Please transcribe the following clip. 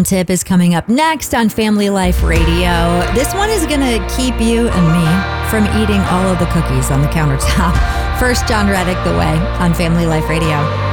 mom tip is coming up next on Family Life Radio. This one is going to keep you and me from eating all of the cookies on the countertop. First, John Reddick, The Way on Family Life Radio.